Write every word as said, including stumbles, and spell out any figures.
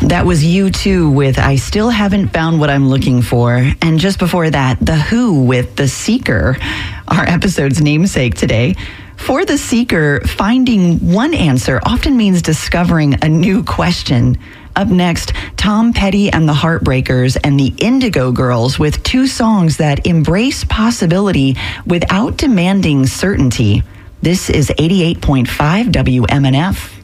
That was U two with I Still Haven't Found What I'm Looking For. And just before that, The Who with The Seeker, our episode's namesake today. For The Seeker, finding one answer often means discovering a new question. Up next, Tom Petty and the Heartbreakers and the Indigo Girls with two songs that embrace possibility without demanding certainty. This is eighty-eight point five W M N F.